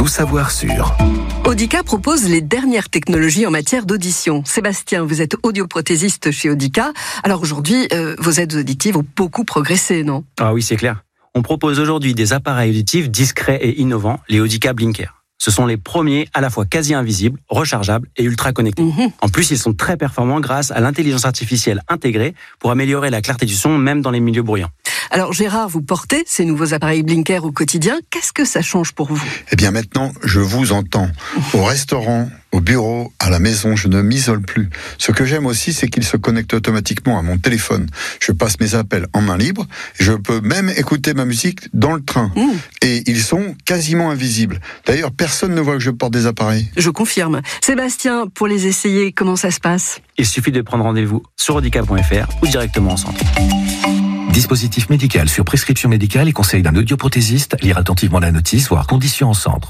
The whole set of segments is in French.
Tout savoir sur. Audica propose les dernières technologies en matière d'audition. Sébastien, vous êtes audioprothésiste chez Audica. Alors aujourd'hui, vos aides auditives ont beaucoup progressé, non ? Ah oui, c'est clair. On propose aujourd'hui des appareils auditifs discrets et innovants, les Audica Blinker. Ce sont les premiers à la fois quasi invisibles, rechargeables et ultra connectés. En plus, ils sont très performants grâce à l'intelligence artificielle intégrée pour améliorer la clarté du son, même dans les milieux bruyants. Alors Gérard, vous portez ces nouveaux appareils Blinker au quotidien. Qu'est-ce que ça change pour vous ? Eh bien maintenant, je vous entends. Au restaurant, au bureau, à la maison, je ne m'isole plus. Ce que j'aime aussi, c'est qu'ils se connectent automatiquement à mon téléphone. Je passe mes appels en main libre. Je peux même écouter ma musique dans le train. Et ils sont quasiment invisibles. D'ailleurs, personne ne voit que je porte des appareils. Je confirme. Sébastien, pour les essayer, comment ça se passe ? Il suffit de prendre rendez-vous sur audica.fr ou directement en centre. Dispositif médical sur prescription médicale et conseil d'un audioprothésiste. Lire attentivement la notice, voire conditions en centre.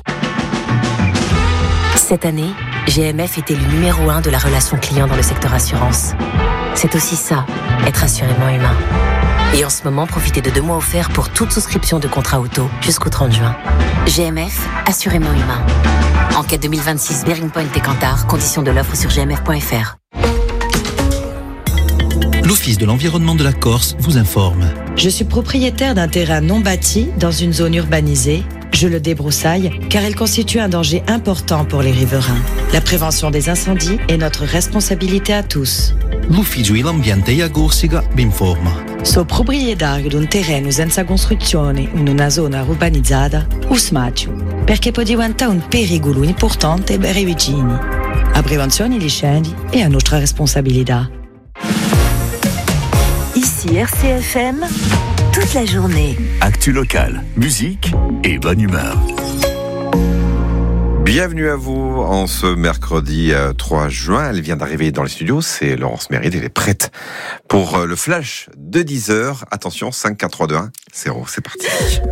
Cette année, GMF était le numéro 1 de la relation client dans le secteur assurance. C'est aussi ça, être assurément humain. Et en ce moment, profitez de 2 mois offerts pour toute souscription de contrat auto jusqu'au 30 juin. GMF, assurément humain. Enquête 2026 Bearing Point et Kantar, conditions de l'offre sur gmf.fr. L'Office de l'environnement de la Corse vous informe. Je suis propriétaire d'un terrain non bâti dans une zone urbanisée. Je le débroussaille car elle constitue un danger important pour les riverains. La prévention des incendies est notre responsabilité à tous. L'Ufficio dell'Ambiente e Corsica vi informa. So proprietario di un terreno senza costruzione in una zona urbanizzata, usmaccio, perché può diventare un pericolo importante per i vicini. La prevenzione degli incendi è a nostra responsabilità. Ici RCFM, toute la journée. Actu locale, musique et bonne humeur. Bienvenue à vous en ce mercredi 3 juin. Elle vient d'arriver dans les studios, c'est Laurence Méride, elle est prête pour le flash de 10h. Attention, 5, 4, 3, 2, 1, 0, c'est parti.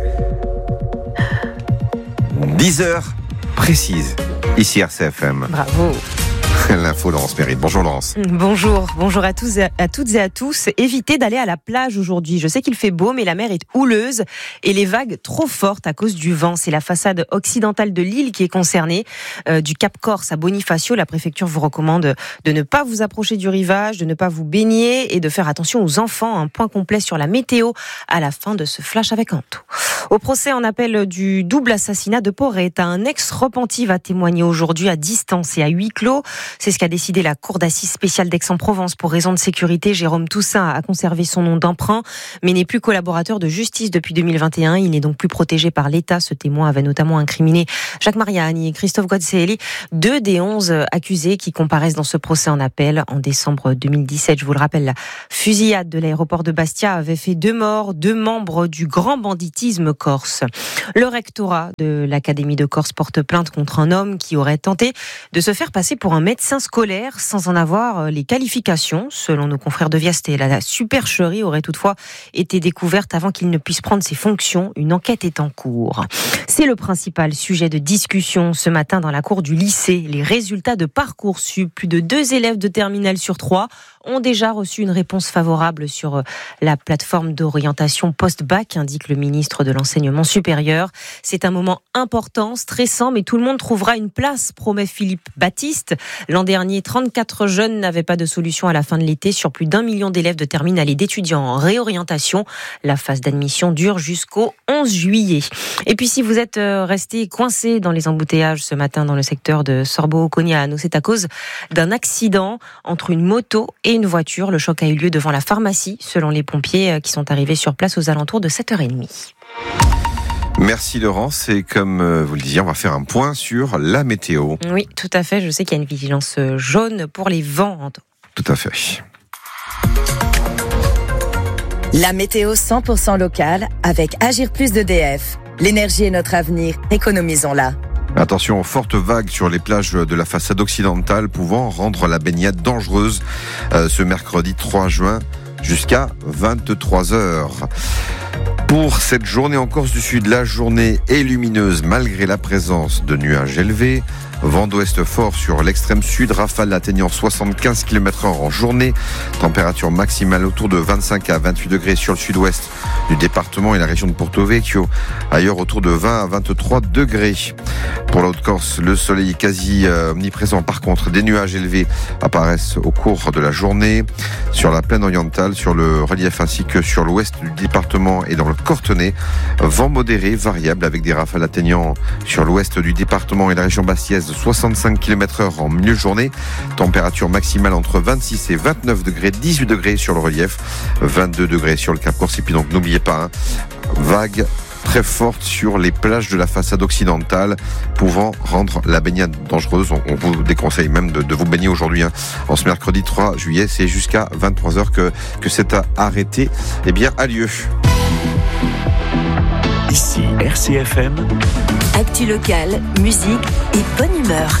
10h précise, ici RCFM. Bravo. L'info, Laurence Méride. Bonjour Laurence. Bonjour à tous et à toutes et à tous. Évitez d'aller à la plage aujourd'hui. Je sais qu'il fait beau, mais la mer est houleuse et les vagues trop fortes à cause du vent. C'est la façade occidentale de l'île qui est concernée. Du Cap Corse à Bonifacio, la préfecture vous recommande de ne pas vous approcher du rivage, de ne pas vous baigner et de faire attention aux enfants. Un point complet sur la météo à la fin de ce flash avec Anto. Au procès en appel du double assassinat de Porretta, un ex-repenti va témoigner aujourd'hui à distance et à huis clos. C'est ce qu'a décidé la Cour d'assises spéciale d'Aix-en-Provence. Pour raison de sécurité, Jérôme Toussaint a conservé son nom d'emprunt, mais n'est plus collaborateur de justice depuis 2021. Il n'est donc plus protégé par l'État. Ce témoin avait notamment incriminé Jacques Mariani et Christophe Godseeli, 2 des 11 accusés qui comparaissent dans ce procès en appel. En décembre 2017, je vous le rappelle, la fusillade de l'aéroport de Bastia avait fait 2 morts, 2 membres du grand banditisme corse. Le rectorat de l'Académie de Corse porte plainte contre un homme qui aurait tenté de se faire passer pour un médecin scolaire sans en avoir les qualifications. Selon nos confrères de Viasté, la supercherie aurait toutefois été découverte avant qu'il ne puisse prendre ses fonctions. Une enquête est en cours. C'est le principal sujet de discussion ce matin dans la cour du lycée. Les résultats de Parcoursup. Plus de 2 élèves de terminale sur 3 ont déjà reçu une réponse favorable sur la plateforme d'orientation post-bac, indique le ministre de l'Enseignement supérieur. C'est un moment important, stressant, mais tout le monde trouvera une place, promet Philippe Baptiste. L'an dernier, 34 jeunes n'avaient pas de solution à la fin de l'été sur plus d'1 million d'élèves de terminale et d'étudiants en réorientation. La phase d'admission dure jusqu'au 11 juillet. Et puis si vous êtes resté coincé dans les embouteillages ce matin dans le secteur de Sorbo-Cognano, c'est à cause d'un accident entre une moto et une voiture. Le choc a eu lieu devant la pharmacie, selon les pompiers qui sont arrivés sur place aux alentours de 7h30. Merci Laurence, et comme vous le disiez, on va faire un point sur la météo. Oui, tout à fait, je sais qu'il y a une vigilance jaune pour les vents. Tout à fait. La météo 100% locale avec Agir Plus d'EDF. L'énergie est notre avenir, économisons-la. Attention aux fortes vagues sur les plages de la façade occidentale pouvant rendre la baignade dangereuse ce mercredi 3 juin jusqu'à 23h. Pour cette journée en Corse du Sud, la journée est lumineuse malgré la présence de nuages élevés. Vent d'ouest fort sur l'extrême sud, rafales atteignant 75 km/h en journée. Température maximale autour de 25 à 28 degrés sur le sud-ouest du département et la région de Porto Vecchio. Ailleurs autour de 20 à 23 degrés. Pour la Haute-Corse, le soleil est quasi omniprésent. Par contre, des nuages élevés apparaissent au cours de la journée sur la plaine orientale, sur le relief ainsi que sur l'ouest du département et dans le Cortenay. Vent modéré, variable avec des rafales atteignant sur l'ouest du département et la région bastiaise 65 km/h en milieu de journée. Température maximale entre 26 et 29 degrés, 18 degrés sur le relief, 22 degrés sur le Cap Corse. Et puis donc n'oubliez pas, vague très forte sur les plages de la façade occidentale, pouvant rendre la baignade dangereuse. On vous déconseille même de vous baigner aujourd'hui. En ce mercredi 3 juillet, c'est jusqu'à 23h que cet arrêté a lieu. Ici RCFM. Actu locale, musique et bonne humeur.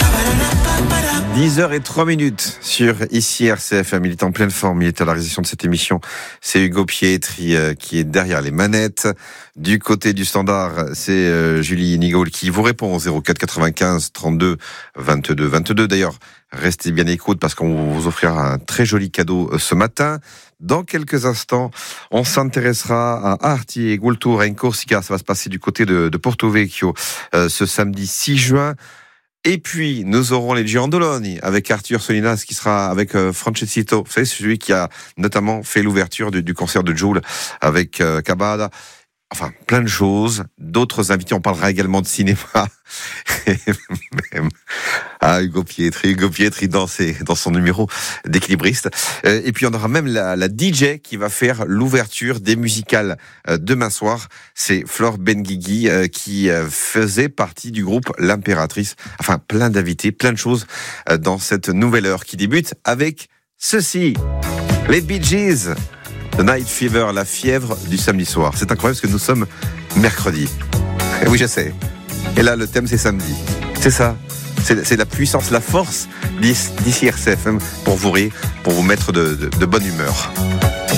10h03 sur ici RCFM. Il est en pleine forme, il est à la réalisation de cette émission. C'est Hugo Pietri qui est derrière les manettes. Du côté du standard, c'est Julie Nigaud qui vous répond au 04 95 32 22 22. D'ailleurs, restez bien à l'écoute parce qu'on vous offrira un très joli cadeau ce matin. Dans quelques instants, on s'intéressera à Arti et Cultura in Corsica. Ça va se passer du côté de Porto Vecchio ce samedi 6 juin. Et puis, nous aurons les Giandoloni avec Arthur Solinas qui sera avec Francescito. Vous savez, c'est celui qui a notamment fait l'ouverture du concert de Joule avec Cabada. Enfin, plein de choses. D'autres invités, on parlera également de cinéma. Et même Hugo Pietri dans son numéro d'équilibriste. Et puis on aura même la DJ qui va faire l'ouverture des musicales demain soir. C'est Flore Benguigui qui faisait partie du groupe L'Impératrice. Enfin, plein d'invités, plein de choses dans cette nouvelle heure qui débute avec ceci. Les Bee Gees. The Night Fever, la fièvre du samedi soir. C'est incroyable parce que nous sommes mercredi. Et oui, je sais. Et là, le thème, c'est samedi. C'est ça. C'est la puissance, la force d'ici RCFM pour vous rire, pour vous mettre de bonne humeur.